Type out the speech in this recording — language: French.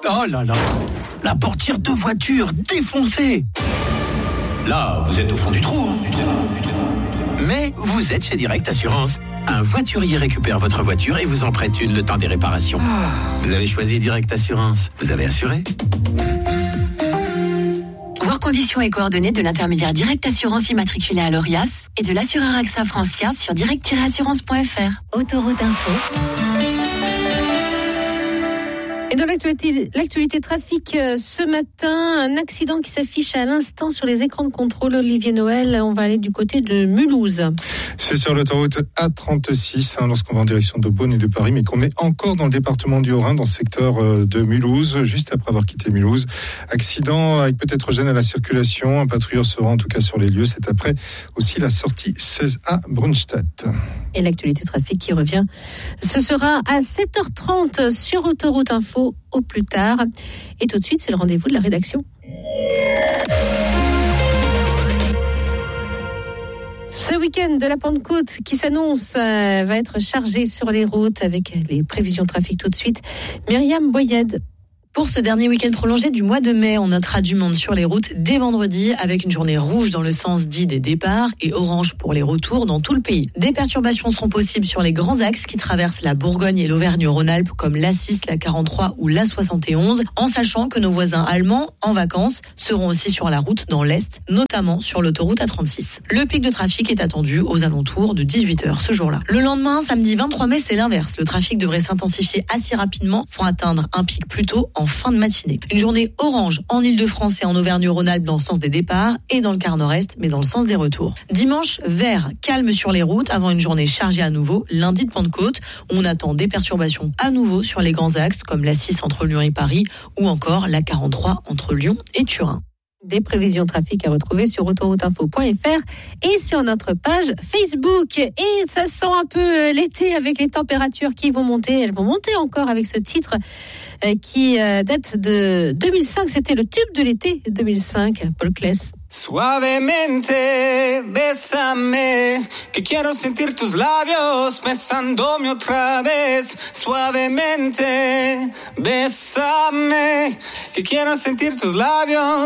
Oh là là, la portière de voiture défoncée. Là, vous êtes au fond du trou. Mais vous êtes chez Direct Assurance. Un voiturier récupère votre voiture et vous en prête une le temps des réparations. Vous avez choisi Direct Assurance. Vous avez assuré ? Voir conditions et coordonnées de l'intermédiaire Direct Assurance immatriculé à l'ORIAS et de l'assureur AXA Francia sur direct-assurance.fr. Autoroute Info. Et dans l'actualité trafic ce matin, un accident qui s'affiche à l'instant sur les écrans de contrôle. Olivier Noël, on va aller du côté de Mulhouse. C'est sur l'autoroute A36, lorsqu'on va en direction de Beaune et de Paris, mais qu'on est encore dans le département du Haut-Rhin, dans le secteur de Mulhouse, juste après avoir quitté Mulhouse. Accident avec peut-être gêne à la circulation. Un patrouilleur se rend en tout cas sur les lieux. C'est après aussi la sortie 16A Brunstadt. Et l'actualité trafic qui revient, ce sera à 7h30 sur Autoroute Info au plus tard. Et tout de suite, c'est le rendez-vous de la rédaction. Ce week-end de la Pentecôte qui s'annonce va être chargé sur les routes avec les prévisions trafic tout de suite. Myriam Boyed. Pour ce dernier week-end prolongé du mois de mai, on notera du monde sur les routes dès vendredi avec une journée rouge dans le sens dit des départs et orange pour les retours dans tout le pays. Des perturbations seront possibles sur les grands axes qui traversent la Bourgogne et l'Auvergne-Rhône-Alpes comme l'A6, la 43 ou l'A71, en sachant que nos voisins allemands en vacances seront aussi sur la route dans l'Est, notamment sur l'autoroute A36. Le pic de trafic est attendu aux alentours de 18h ce jour-là. Le lendemain, samedi 23 mai, c'est l'inverse. Le trafic devrait s'intensifier assez rapidement pour atteindre un pic plus tôt en fin de matinée. Une journée orange en Île-de-France et en Auvergne-Rhône-Alpes dans le sens des départs et dans le quart nord-est, mais dans le sens des retours. Dimanche, vert, calme sur les routes avant une journée chargée à nouveau, lundi de Pentecôte. On attend des perturbations à nouveau sur les grands axes comme la 6 entre Lyon et Paris ou encore la 43 entre Lyon et Turin. Des prévisions trafic à retrouver sur autorouteinfo.fr et sur notre page Facebook. Et ça sent un peu l'été avec les températures qui vont monter. Elles vont monter encore avec ce titre qui date de 2005. C'était le tube de l'été 2005, Paul Claes. Suavemente, bésame, que quiero sentir tus labios besándome otra vez. Suavemente, bésame, que quiero sentir tus labios